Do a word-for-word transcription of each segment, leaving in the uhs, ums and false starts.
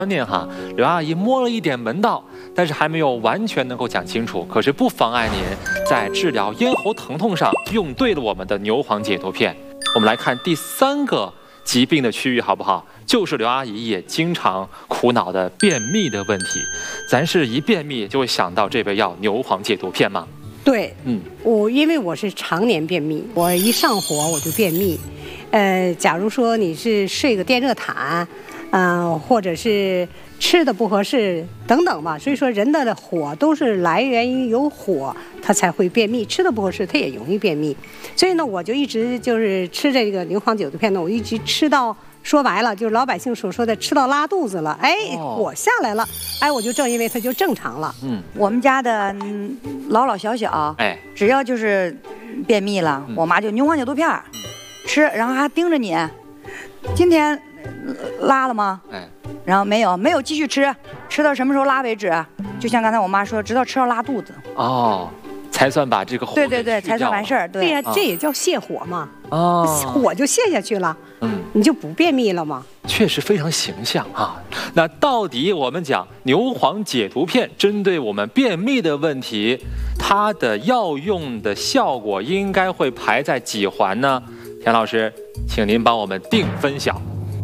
念哈，刘阿姨摸了一点门道，但是还没有完全能够讲清楚。可是不妨碍您在治疗咽喉疼痛上用对了我们的牛黄解毒片。我们来看第三个疾病的区域好不好？就是刘阿姨也经常苦恼的便秘的问题。咱是一便秘就会想到这味药牛黄解毒片吗？ 对， 嗯， 我因为我是常年便秘，我一上火我就便秘。呃，假如说你是睡个电热毯。嗯、呃，或者是吃的不合适等等吧，所以说人的火都是来源于有火，它才会便秘。吃的不合适，它也容易便秘。所以呢，我就一直就是吃这个牛黄解毒片呢，我一直吃到说白了，就是老百姓所说的吃到拉肚子了，哎，火下来了，哎，我就正因为它就正常了。 嗯，我们家的老老小小，哎，只要就是便秘了，嗯、我妈就牛黄解毒片吃，然后还盯着你，今天。拉了吗？哎，然后没有，没有继续吃，吃到什么时候拉为止？就像刚才我妈说，直到吃到拉肚子哦，才算把这个火对对对，才算完事儿。对呀，这也叫泻火嘛。哦，火就泻下去了，嗯，你就不便秘了吗？ 确实非常形象啊。那到底我们讲牛黄解毒片针对我们便秘的问题，它的药用的效果应该会排在几环呢？田老师，请您帮我们定分晓。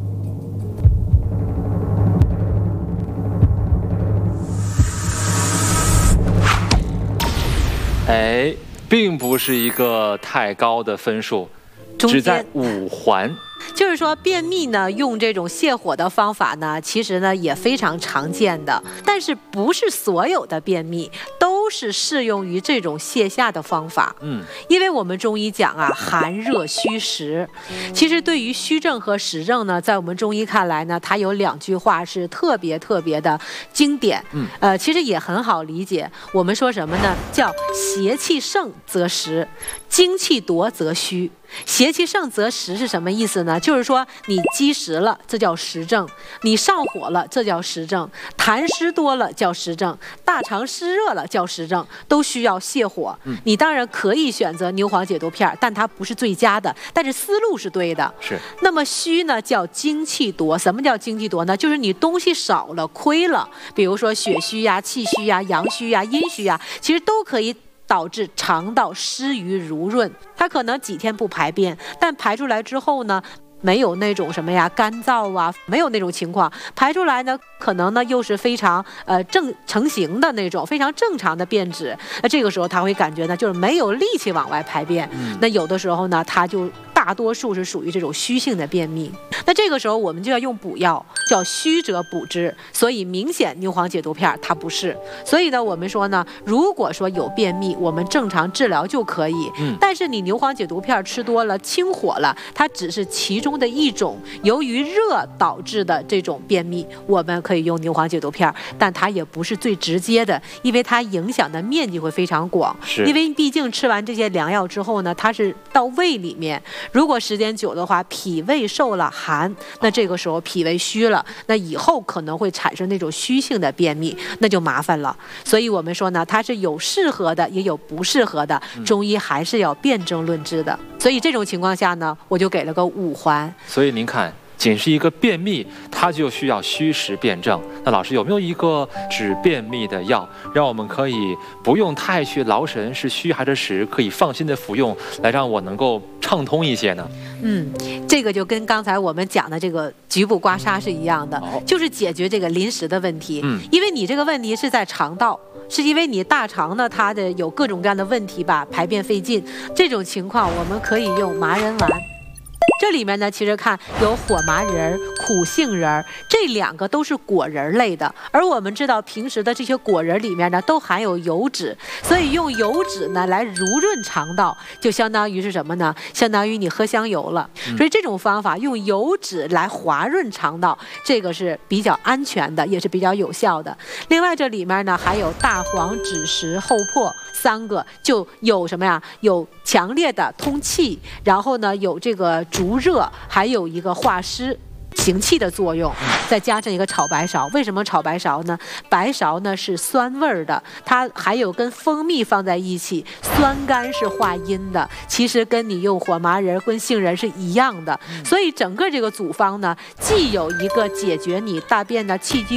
哎，并不是一个太高的分数，只在五环。 就是说，便秘呢，用这种泻火的方法呢，其实呢也非常常见的，但是不是所有的便秘都是适用于这种泻下的方法。嗯，因为我们中医讲啊，寒热虚实。其实对于虚症和实症呢，在我们中医看来呢，它有两句话是特别特别的经典。嗯，呃，其实也很好理解。我们说什么呢？叫邪气盛则实，精气夺则虚。邪气盛则实是什么意思呢？就是说你积食了，这叫实症；你上火了，这叫实症；痰湿多了叫实症；大肠湿热了叫实症，都需要泻火。嗯、你当然可以选择牛黄解毒片，但它不是最佳的，但是思路是对的。 是。 那么虚呢，叫精气夺。什么叫精气夺呢？就是你东西少了、亏了，比如说血虚呀、气虚呀、阳虚呀、阴虚呀，其实都可以导致肠道湿瘀濡润，它可能几天不排便，但排出来之后呢，没有那种什么呀干燥啊，没有那种情况，排出来呢，可能呢又是非常呃正成型的那种非常正常的便质。那这个时候他会感觉呢，就是没有力气往外排便。嗯、那有的时候呢，他就大多数是属于这种虚性的便秘。那这个时候我们就要用补药，叫虚者补之。所以明显牛黄解毒片它不是。所以呢，我们说呢，如果说有便秘，我们正常治疗就可以。嗯、但是你牛黄解毒片吃多了清火了，它只是其中的一种由于热导致的这种便秘，我们可以用牛黄解毒片，但它也不是最直接的，因为它影响的面积会非常广。因为毕竟吃完这些良药之后呢，它是到胃里面，如果时间久的话，脾胃受了寒，那这个时候脾胃虚了，那以后可能会产生那种虚性的便秘，那就麻烦了。所以我们说呢，它是有适合的，也有不适合的，中医还是要辨证论治的。所以这种情况下呢，我就给了个五环。 所以您看，仅是一个便秘，它就需要虚实辩证。那老师有没有一个治便秘的药，让我们可以不用太去劳神是虚还是实，可以放心的服用，来让我能够畅通一些呢？ 嗯，这个就跟刚才我们讲的这个局部刮痧是一样的，哦、就是解决这个临时的问题。嗯，因为你这个问题是在肠道。是因为你大肠呢，它的有各种各样的问题吧，排便费劲，这种情况我们可以用麻仁丸。这里面呢，其实看有火麻仁、苦杏仁，这两个都是果仁类的。而我们知道，平时的这些果仁里面呢，都含有油脂，所以用油脂呢来濡润肠道，就相当于是什么呢？相当于你喝香油了。所以这种方法用油脂来滑润肠道，这个是比较安全的，也是比较有效的。另外，这里面呢还有大黄、枳实、厚朴三个，就有什么呀？有强烈的通气，然后呢有这个逐热，还有一个化湿。 行气的作用，再加上一个炒白芍。为什么炒白芍呢？白芍呢是酸味儿的，它还有跟蜂蜜放在一起，酸甘是化阴的。其实跟你用火麻仁跟杏仁是一样的，所以整个这个组方呢，既有一个解决你大便的气机